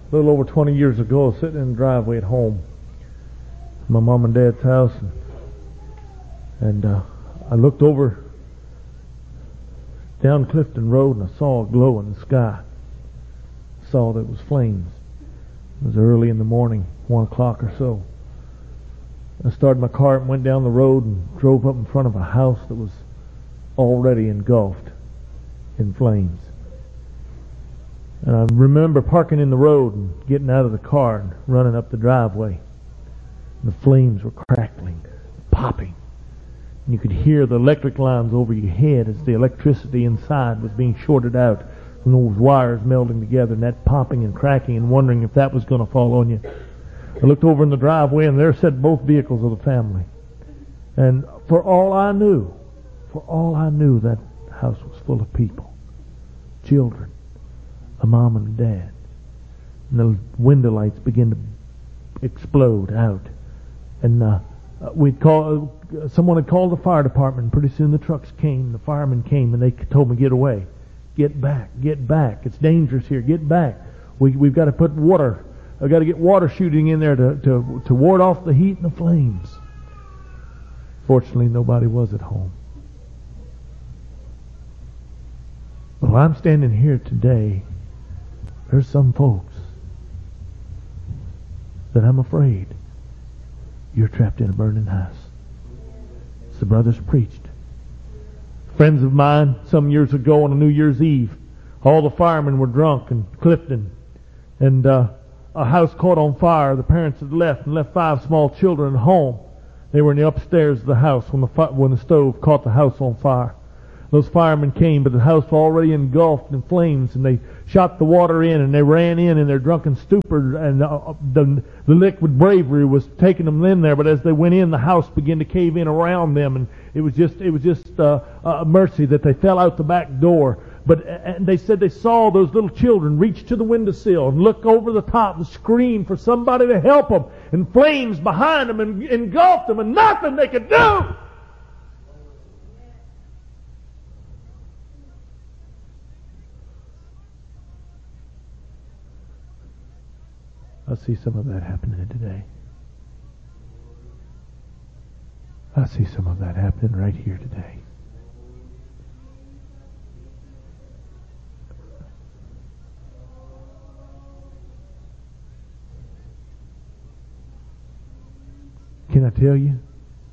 a little over 20 years ago, sitting in the driveway at home, my mom and dad's house, and I looked over down Clifton Road and I saw a glow in the sky. I saw that it was flames. It was early in the morning, 1 o'clock or so. I started my car and went down the road and drove up in front of a house that was already engulfed in flames. And I remember parking in the road and getting out of the car and running up the driveway. And the flames were crackling, popping. And you could hear the electric lines over your head as the electricity inside was being shorted out from those wires melding together, and that popping and cracking, and wondering if that was going to fall on you. I looked over in the driveway, and there sat both vehicles of the family. And for all I knew, that house was full of people, children, a mom and a dad. And the window lights began to explode out. And someone had called the fire department, and pretty soon the trucks came, the firemen came, and they told me, get away. Get back. It's dangerous here. Get back. We've got to put water. I've got to get water shooting in there to ward off the heat and the flames. Fortunately, nobody was at home. Well, I'm standing here today. There's some folks that I'm afraid you're trapped in a burning house. As the brothers preached. Friends of mine, some years ago on a New Year's Eve, all the firemen were drunk in Clifton, and a house caught on fire. The parents had left 5 small children at home. They were in the upstairs of the house when the stove caught the house on fire. Those firemen came, but the house was already engulfed in flames, and they shot the water in, and they ran in their drunken stupor, and the liquid bravery was taking them in there. But as they went in, the house began to cave in around them, and it was just a mercy that they fell out the back door. But and they said they saw those little children reach to the windowsill and look over the top and scream for somebody to help them, and flames behind them and engulfed them, and nothing they could do. I see some of that happening today. I see some of that happening right here today. Can I tell you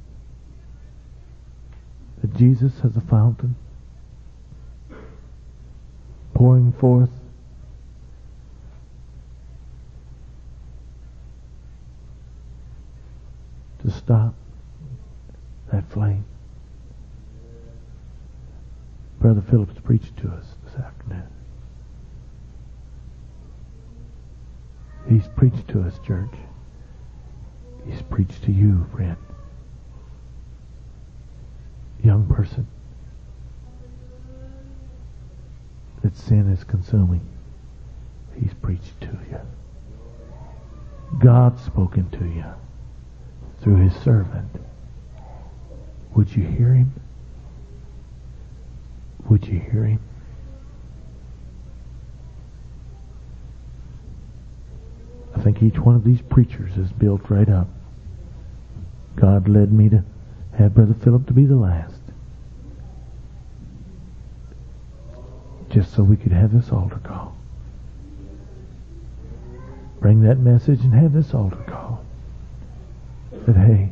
that Jesus has a fountain pouring forth to stop that flame? Brother Phillips preached to us this afternoon. He's preached to us, church. He's preached to you, friend. Young person. That sin is consuming. He's preached to you. God's spoken to you through His servant. Would you hear Him? Would you hear Him? I think each one of these preachers is built right up. God led me to have Brother Philip to be the last. Just so we could have this altar call. Bring that message and have this altar call. That, hey,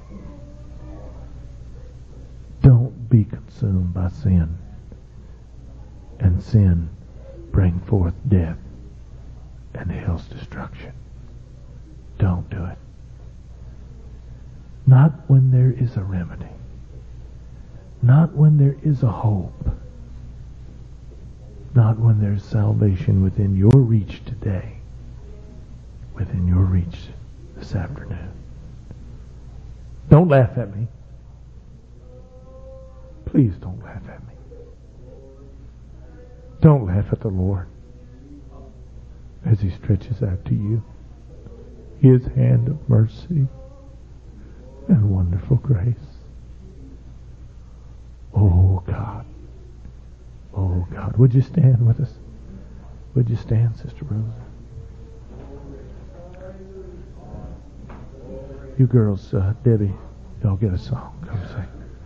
don't be consumed by sin. And sin bring forth death and hell's destruction. Don't do it. Not when there is a remedy. Not when there is a hope. Not when there's salvation within your reach today. Within your reach this afternoon. Don't laugh at me. Please don't laugh at me. Don't laugh at the Lord as He stretches out to you His hand of mercy and wonderful grace. Oh God. Oh God. Would you stand with us? Would you stand, Sister Rosa? You girls, Debbie, y'all get a song. Come sing.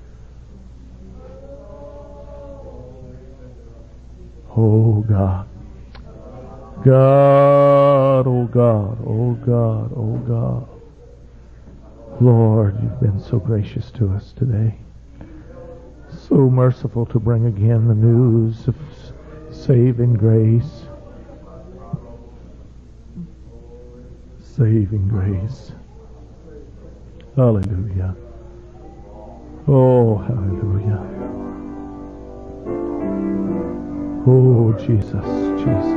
Oh God. God, oh God, oh God, oh God. Lord, you've been so gracious to us today. So merciful to bring again the news of saving grace. Saving grace. Hallelujah. Oh, hallelujah. Oh, Jesus, Jesus.